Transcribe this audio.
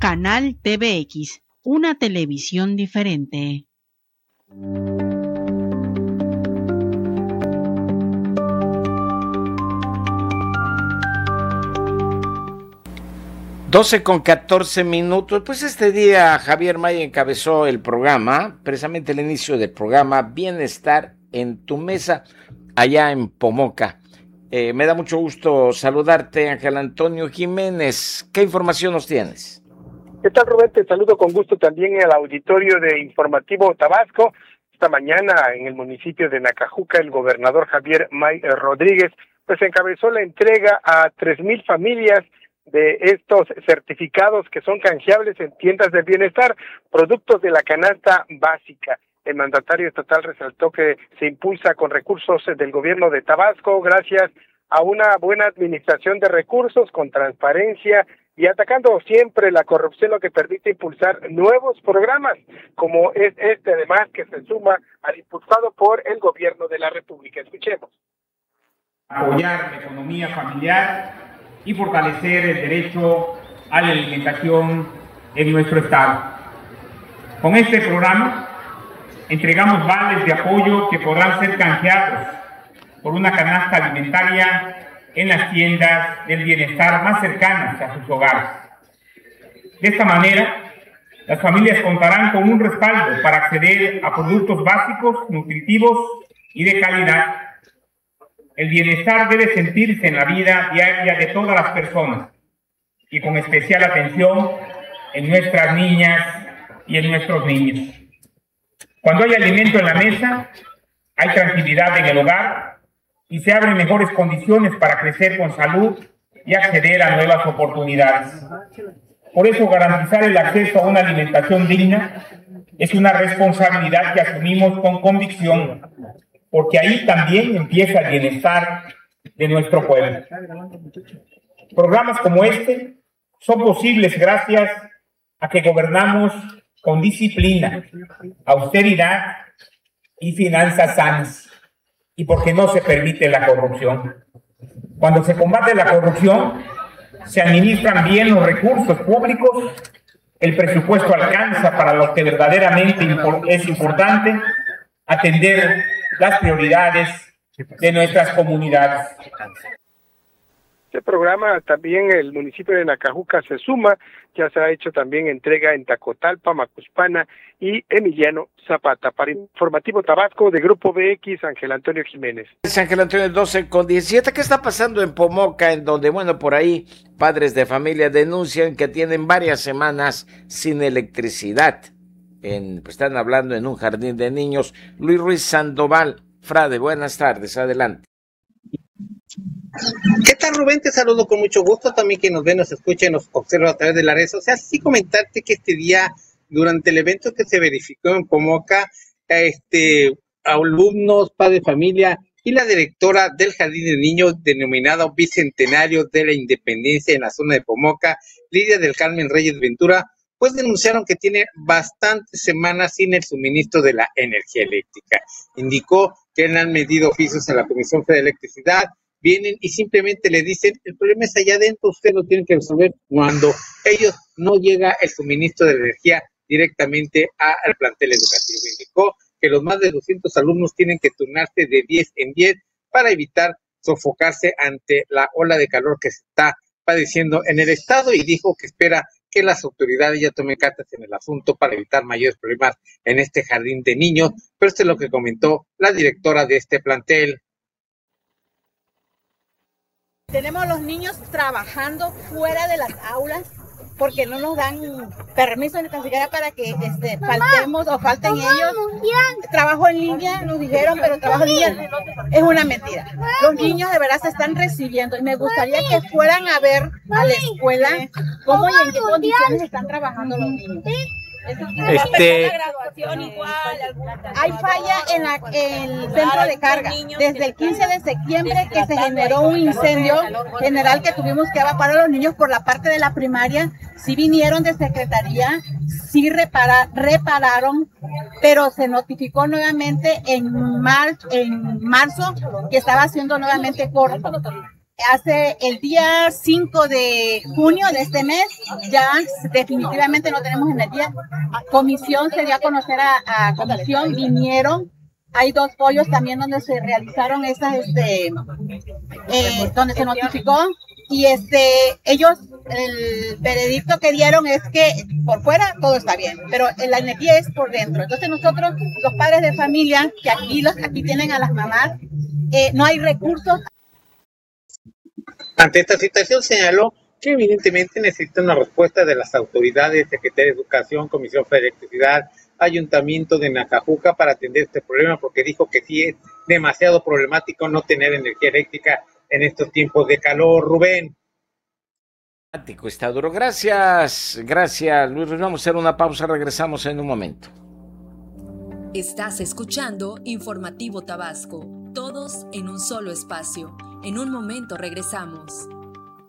Canal TVX, una televisión diferente. (12:14). Pues este día Javier May encabezó el programa, precisamente el inicio del programa Bienestar en tu Mesa, allá en Pomoca. Me da mucho gusto saludarte, Ángel Antonio Jiménez. ¿Qué información nos tienes? ¿Qué tal, Rubén? Te saludo con gusto también al auditorio de Informativo Tabasco. Esta mañana en el municipio de Nacajuca, el gobernador Javier May Rodríguez pues encabezó la entrega a 3,000 familias de estos certificados que son canjeables en tiendas de bienestar, productos de la canasta básica. El mandatario estatal resaltó que se impulsa con recursos del gobierno de Tabasco gracias a una buena administración de recursos, con transparencia y atacando siempre la corrupción, lo que permite impulsar nuevos programas, como es este además que se suma al impulsado por el gobierno de la República. Escuchemos. Apoyar la economía familiar y fortalecer el derecho a la alimentación en nuestro estado. Con este programa entregamos vales de apoyo que podrán ser canjeados por una canasta alimentaria en las tiendas del bienestar más cercanas a sus hogares. De esta manera, las familias contarán con un respaldo para acceder a productos básicos, nutritivos y de calidad. El bienestar debe sentirse en la vida diaria de todas las personas y con especial atención en nuestras niñas y en nuestros niños. Cuando hay alimento en la mesa, hay tranquilidad en el hogar y se abren mejores condiciones para crecer con salud y acceder a nuevas oportunidades. Por eso, garantizar el acceso a una alimentación digna es una responsabilidad que asumimos con convicción, porque ahí también empieza el bienestar de nuestro pueblo. Programas como este son posibles gracias a que gobernamos con disciplina, austeridad y finanzas sanas, y porque no se permite la corrupción. Cuando se combate la corrupción, se administran bien los recursos públicos, el presupuesto alcanza para lo que verdaderamente es importante, atender las prioridades de nuestras comunidades. Este programa también el municipio de Nacajuca se suma, ya se ha hecho también entrega en Tacotalpa, Macuspana y Emiliano Zapata. Para Informativo Tabasco de Grupo BX, Ángel Antonio Jiménez. Es Ángel Antonio, 12:17. ¿Qué está pasando en Pomoca, en donde, bueno, por ahí padres de familia denuncian que tienen varias semanas sin electricidad? Pues están hablando en un jardín de niños. Luis Ruiz Sandoval, Frade, buenas tardes, adelante. ¿Qué tal, Rubén? Te saludo con mucho gusto, también que nos ve, nos escucha y nos observa a través de las redes sociales. Sí, comentarte que este día, durante el evento que se verificó en Pomoca, alumnos, padres de familia y la directora del Jardín de Niños denominado Bicentenario de la Independencia en la zona de Pomoca, Lidia del Carmen Reyes Ventura, pues denunciaron que tiene bastantes semanas sin el suministro de la energía eléctrica. Indicó que han medido oficios a la Comisión Federal de Electricidad, vienen y simplemente le dicen, el problema es allá adentro, ustedes lo tienen que resolver cuando ellos no llega el suministro de energía directamente al plantel educativo. Indicó que los más de 200 alumnos tienen que turnarse de 10 en 10 para evitar sofocarse ante la ola de calor que se está padeciendo en el estado, y dijo que espera que las autoridades ya tomen cartas en el asunto para evitar mayores problemas en este jardín de niños. Pero esto es lo que comentó la directora de este plantel. Tenemos a los niños trabajando fuera de las aulas porque no nos dan permiso ni tan siquiera para que faltemos o falten ellos. Trabajo en línea, nos dijeron, pero trabajo en línea es una mentira. Los niños de verdad se están recibiendo y me gustaría que fueran a ver a la escuela cómo y en qué condiciones están trabajando los niños. Hay falla en el centro de carga. Desde el 15 de septiembre que se generó un incendio general que tuvimos que evacuar a los niños por la parte de la primaria. Sí vinieron de secretaría, sí repararon, pero se notificó nuevamente en marzo que estaba haciendo nuevamente corto. hace el día 5 de junio de este mes, ya definitivamente no tenemos energía. Comisión se dio a conocer a comisión, vinieron. Hay 2 pollos también donde se realizaron esas, donde se notificó. Y ellos, el veredicto que dieron es que por fuera todo está bien, pero la energía es por dentro. Entonces nosotros, los padres de familia, que aquí tienen a las mamás, no hay recursos. Ante esta situación señaló que evidentemente necesita una respuesta de las autoridades, Secretaría de Educación, Comisión Federal de Electricidad, Ayuntamiento de Nacajuca para atender este problema, porque dijo que sí es demasiado problemático no tener energía eléctrica en estos tiempos de calor. Rubén. Está duro. Gracias Luis. Vamos a hacer una pausa, regresamos en un momento. Estás escuchando Informativo Tabasco, todos en un solo espacio. En un momento regresamos.